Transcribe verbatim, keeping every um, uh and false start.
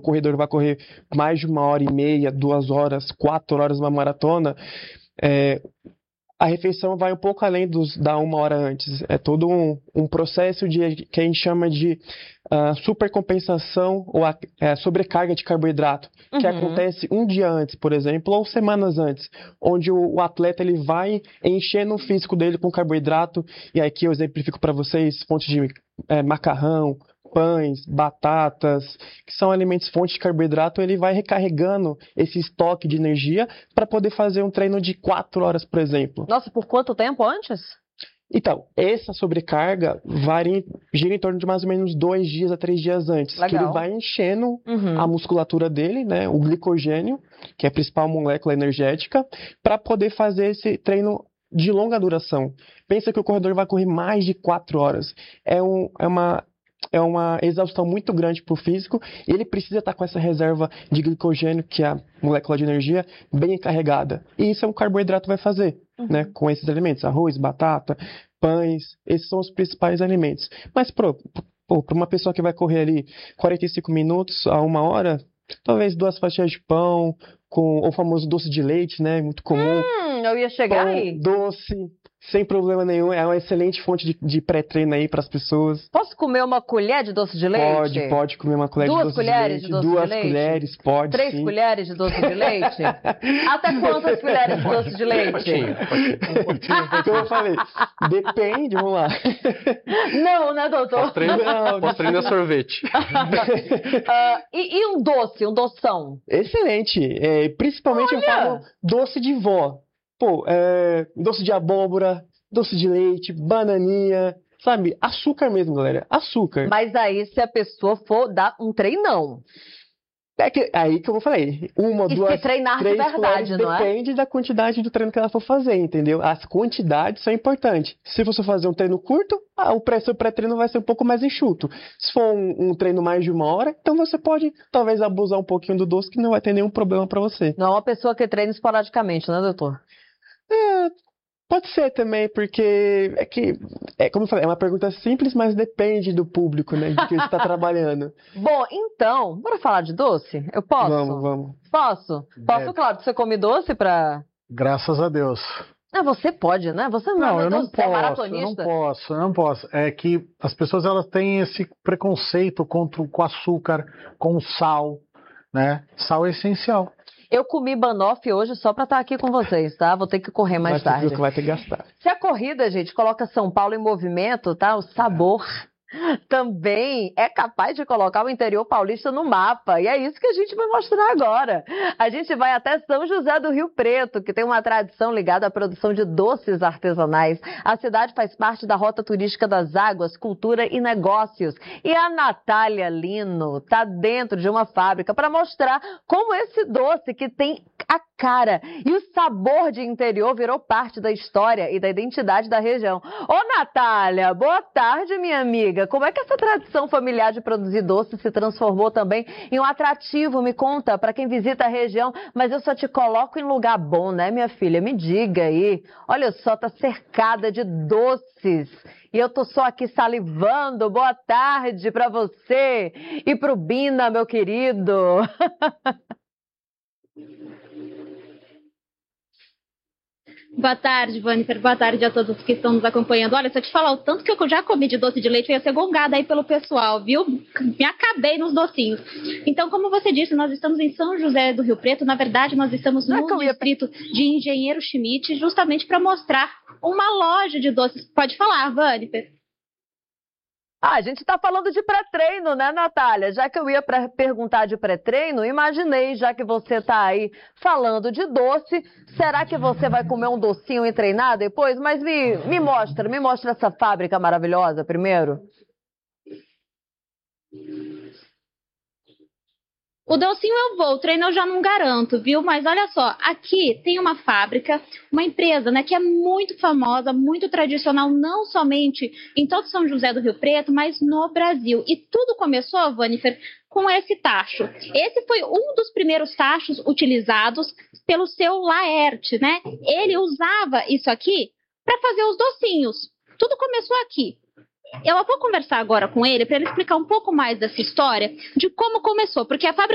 corredor vai correr mais de uma hora e meia, duas horas, quatro horas uma maratona, é, a refeição vai um pouco além dos, da uma hora antes. É todo um, um processo de, que a gente chama de uh, supercompensação ou a, é, sobrecarga de carboidrato, uhum. que acontece um dia antes, por exemplo, ou semanas antes, onde o, o atleta ele vai enchendo o físico dele com carboidrato, e aqui eu exemplifico para vocês fontes de é, macarrão, pães, batatas, que são alimentos fontes de carboidrato, ele vai recarregando esse estoque de energia para poder fazer um treino de quatro horas, por exemplo. Nossa, por quanto tempo antes? Então, essa sobrecarga varia, gira em torno de mais ou menos dois dias a três dias antes. Legal. Que ele vai enchendo uhum. a musculatura dele, né, o glicogênio, que é a principal molécula energética, para poder fazer esse treino de longa duração. Pensa que o corredor vai correr mais de quatro horas. É, um, é uma... É uma exaustão muito grande para o físico e ele precisa estar com essa reserva de glicogênio, que é a molécula de energia, bem carregada. E isso é um carboidrato vai fazer, uhum. né, com esses alimentos, arroz, batata, pães, esses são os principais alimentos. Mas para uma pessoa que vai correr ali quarenta e cinco minutos a uma hora, talvez duas fatias de pão, com o famoso doce de leite, né, muito comum. Hum, eu ia chegar pão aí. Doce. Sem problema nenhum, é uma excelente fonte de, de pré-treino aí para as pessoas. Posso comer uma colher de doce de leite? Pode, pode comer uma colher Duas de doce colheres de leite. de doce Duas de leite? colheres, pode. Três sim. colheres de doce de leite? Até quantas colheres de doce de leite? Como eu falei, depende, vamos lá. Não, né, doutor? Pós-treino é sorvete. uh, e, e um doce, um doção? Excelente. É, principalmente Olha. eu falo doce de vó. Pô, é, doce de abóbora, doce de leite, bananinha, sabe? Açúcar mesmo, galera. Açúcar. Mas aí, se a pessoa for dar um treinão. É que, aí que eu falei, uma, e duas, se treinar três de verdade, colheres, não é? Depende da quantidade do treino que ela for fazer, entendeu? As quantidades são importantes. Se você fazer um treino curto, ah, o pré, seu pré-treino vai ser um pouco mais enxuto. Se for um, um treino mais de uma hora, então você pode, talvez, abusar um pouquinho do doce, que não vai ter nenhum problema para você. Não é uma pessoa que treina esporadicamente, né, doutor? É, pode ser também, porque é que, é, como eu falei, é uma pergunta simples, mas depende do público, né, de que você está trabalhando. Bom, então, bora falar de doce? Eu posso? Vamos, vamos. Posso? Posso, É. Cláudio? Você come doce pra... Graças a Deus. Ah, você pode, né? Você não, Não, é eu não doce, é posso, eu maratonista. não posso, eu não posso. É que as pessoas elas têm esse preconceito contra, com açúcar, com sal, né? Sal é essencial. Eu comi banoffee hoje só pra estar aqui com vocês, tá? Vou ter que correr mais Vai ter tarde. que vai ter que gastar. Se a corrida, gente, coloca São Paulo em movimento, tá? O sabor também é capaz de colocar o interior paulista no mapa. E é isso que a gente vai mostrar agora. A gente vai até São José do Rio Preto, que tem uma tradição ligada à produção de doces artesanais. A cidade faz parte da Rota Turística das Águas, Cultura e Negócios. E a Natália Lino está dentro de uma fábrica para mostrar como esse doce que tem a cara e o sabor de interior virou parte da história e da identidade da região. Ô, Natália, boa tarde, minha amiga. Como é que essa tradição familiar de produzir doce se transformou também em um atrativo? Me conta, para quem visita a região, mas eu só te coloco em lugar bom, né, minha filha? Me diga aí. Olha só, tá cercada de doces. E eu tô só aqui salivando. Boa tarde para você e pro Bina, meu querido. Boa tarde, Vânifer. Boa tarde a todos que estão nos acompanhando. Olha, se eu te falar o tanto que eu já comi de doce de leite, eu ia ser gongada aí pelo pessoal, viu? Me acabei nos docinhos. Então, como você disse, nós estamos em São José do Rio Preto. Na verdade, nós estamos no Não, distrito de Engenheiro Schmidt, justamente para mostrar uma loja de doces. Pode falar, Vânifer. Ah, a gente está falando de pré-treino, né, Natália? Já que eu ia pra perguntar de pré-treino, imaginei, já que você está aí falando de doce, será que você vai comer um docinho e treinar depois? Mas me, me mostra, me mostra essa fábrica maravilhosa primeiro. O docinho eu vou, o treino eu já não garanto, viu? Mas olha só, aqui tem uma fábrica, uma empresa, né, que é muito famosa, muito tradicional, não somente em todo São José do Rio Preto, mas no Brasil. E tudo começou, Vânifer, com esse tacho. Esse foi um dos primeiros tachos utilizados pelo seu Laerte, né? Ele usava isso aqui para fazer os docinhos. Tudo começou aqui. Eu vou conversar agora com ele para ele explicar um pouco mais dessa história, de como começou, porque a fábrica